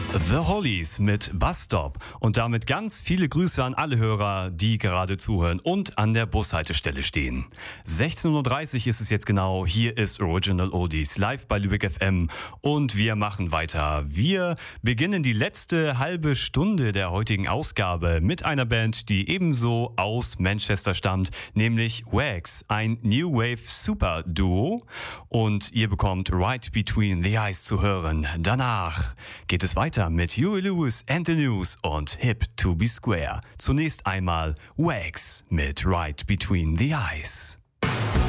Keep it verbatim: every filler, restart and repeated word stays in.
The Hollies mit Bus Stop und damit ganz viele Grüße an alle Hörer, die gerade zuhören und an der Bushaltestelle stehen. sechzehn Uhr dreißig ist es jetzt genau, hier ist Original Oldies live bei Lübeck F M und wir machen weiter. Wir beginnen die letzte halbe Stunde der heutigen Ausgabe mit einer Band, die ebenso aus Manchester stammt, nämlich Wax, ein New Wave Super Duo, und ihr bekommt Right Between the Eyes zu hören. Danach geht es weiter mit Huey Lewis and the News und Hip to be Square. Zunächst einmal Wax mit Right Between the Eyes.